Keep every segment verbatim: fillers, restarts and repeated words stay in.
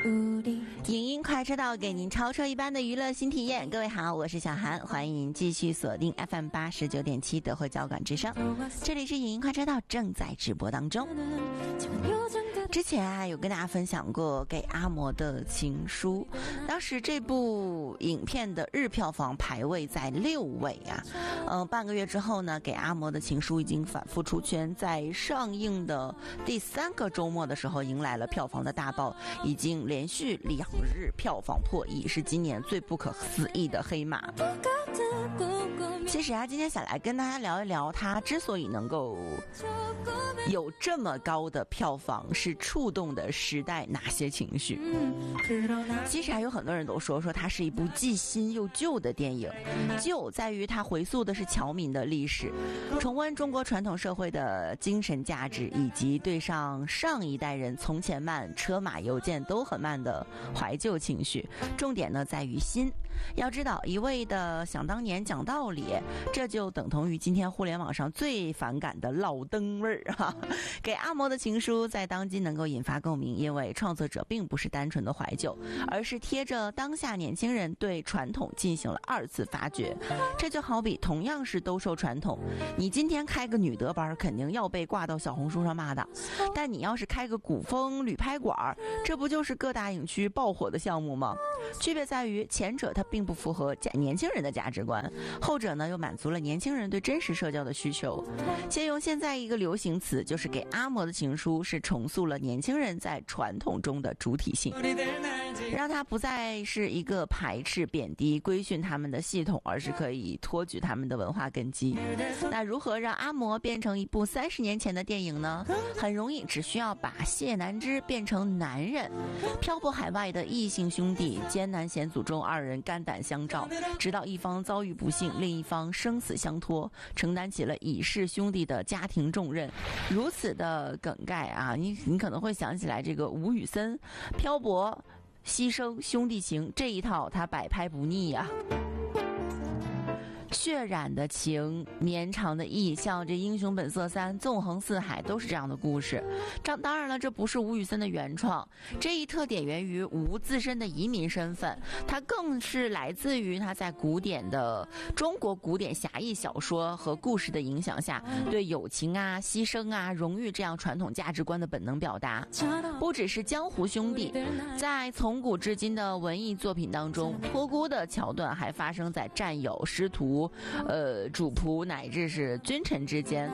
影音快车道给您超车一般的娱乐新体验。各位好，我是小韩，欢迎继续锁定 F M 八十九点七德惠交管之声，这里是影音快车道正在直播当中。之前啊有跟大家分享过给阿嬷的情书，当时这部影片的日票房排位在六位啊，嗯、呃，半个月之后呢，给阿嬷的情书已经反复出圈，在上映的第三个周末的时候迎来了票房的大爆，已经连续两日票房破亿，是今年最不可思议的黑马。其实啊，今天想来跟大家聊一聊，它之所以能够有这么高的票房，是触动的时代哪些情绪？其实还有很多人都说说它是一部既新又旧的电影。旧在于它回溯的是侨民的历史，重温中国传统社会的精神价值，以及对上上一代人从前慢、车马邮件都很慢的怀旧情绪。重点呢在于新。要知道，一味的想当年讲道理，这就等同于今天互联网上最反感的老灯味儿哈。给阿嬷的情书在当今能够引发共鸣，因为创作者并不是单纯的怀旧，而是贴着当下年轻人对传统进行了二次发掘。这就好比同样是兜售传统，你今天开个女德班肯定要被挂到小红书上骂的，但你要是开个古风旅拍馆，这不就是各大影区爆火的项目吗？区别在于前者它并不符合年轻人的价值观，后者呢又满足了年轻人对真实社交的需求。借用现在一个流行词，就是给阿嬷的情书是重塑了年轻人在传统中的主体性，让它不再是一个排斥贬低规训他们的系统，而是可以托举他们的文化根基。那如何让阿嬷变成一部三十年前的电影呢？很容易，只需要把谢南之变成男人，漂泊海外的异性兄弟艰难险阻中，二人肝胆相照，直到一方遭遇不幸，另一方生死相托，承担起了已逝兄弟的家庭重任。如此的梗概啊，你你可能会想起来这个吴宇森漂泊牺牲兄弟情这一套，他摆拍不腻呀、啊。血染的情，绵长的意，像这《英雄本色三》《纵横四海》都是这样的故事。当然了，这不是吴宇森的原创，这一特点源于吴自身的移民身份，它更是来自于他在古典的中国古典侠义小说和故事的影响下，对友情啊、牺牲啊、荣誉这样传统价值观的本能表达。不只是江湖兄弟，在从古至今的文艺作品当中，托孤的桥段还发生在战友、师徒、呃主仆乃至是君臣之间。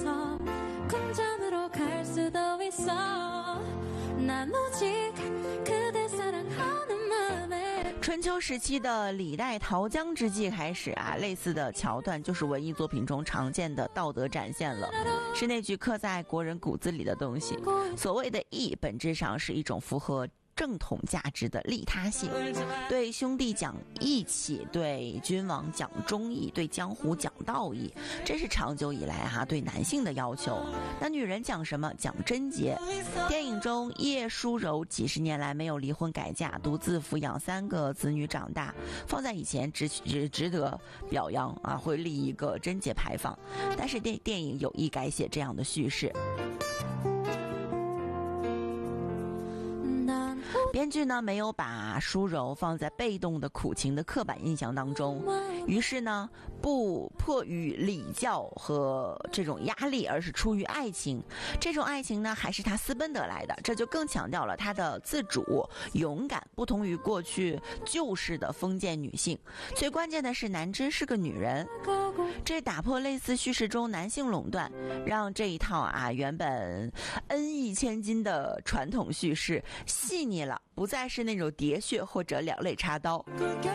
春秋时期的李代桃僵之际开始啊，类似的桥段就是文艺作品中常见的道德展现了，是那句刻在国人骨子里的东西。所谓的义，本质上是一种符合正统价值的利他性，对兄弟讲义气，对君王讲忠义，对江湖讲道义，这是长久以来哈、啊、对男性的要求。那女人讲什么？讲贞洁。电影中叶舒柔几十年来没有离婚改嫁，独自抚养三个子女长大，放在以前值值值得表扬啊，会立一个贞洁牌坊。但是电电影有意改写这样的叙事。编剧呢没有把舒柔放在被动的苦情的刻板印象当中，于是呢不迫于礼教和这种压力，而是出于爱情。这种爱情呢还是他私奔得来的，这就更强调了他的自主勇敢，不同于过去旧式的封建女性。最关键的是南枝是个女人，这打破类似叙事中男性垄断，让这一套啊原本恩义千金的传统叙事细腻了，不再是那种喋血或者两肋插刀，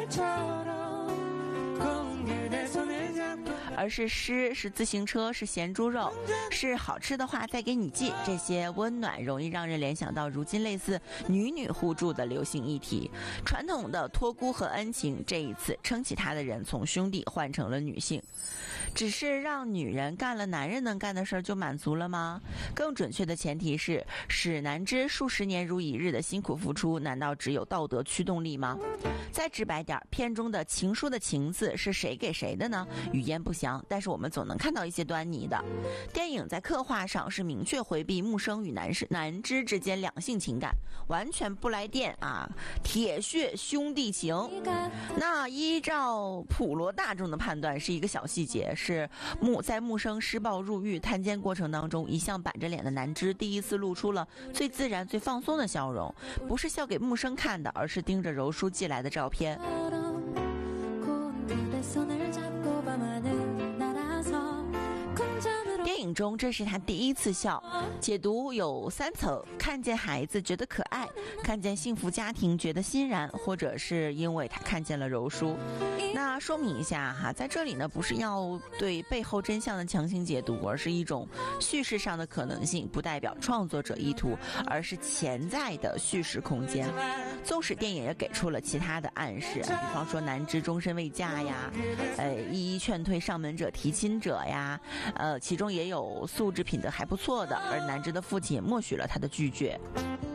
而是诗，是自行车，是咸猪肉，是好吃的话再给你寄。这些温暖容易让人联想到如今类似女女互助的流行议题。传统的托孤和恩情，这一次撑起他的人从兄弟换成了女性。只是让女人干了男人能干的事儿就满足了吗？更准确的前提是，史南之数十年如一日的辛苦付出，难道只有道德驱动力吗？再直白点，片中的情书的情字是谁给谁的呢？语焉不详。 强，但是我们总能看到一些端倪的。电影在刻画上是明确回避木生与南南枝之间两性情感，完全不来电啊，铁血兄弟情。那依照普罗大众的判断，是一个小细节，是木在木生施暴入狱探监过程当中，一向板着脸的南枝第一次露出了最自然最放松的笑容，不是笑给木生看的，而是盯着柔叔寄来的照片。电影中这是他第一次笑，解读有三层：看见孩子觉得可爱，看见幸福家庭觉得欣然，或者是因为他看见了柔叔。那说明一下哈，在这里呢不是要对背后真相的强行解读，而是一种叙事上的可能性，不代表创作者意图，而是潜在的叙事空间。纵使电影也给出了其他的暗示，比方说南枝终身未嫁呀，呃，一一劝退上门者提亲者呀，呃，其中也有素质品德还不错的，而南枝的父亲也默许了他的拒绝。